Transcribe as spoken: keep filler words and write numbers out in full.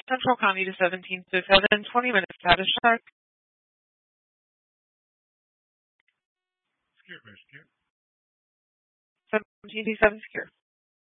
Central County to seventeen to seven, twenty minutes out of shark. Secure, very secure. seventeen to seven secure.